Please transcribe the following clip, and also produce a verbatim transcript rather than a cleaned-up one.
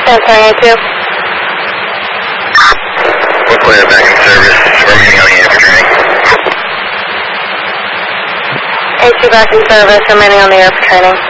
Transferring A two. We're clear back in service. Remaining on the air for training. A two back in service, remaining on the air for training.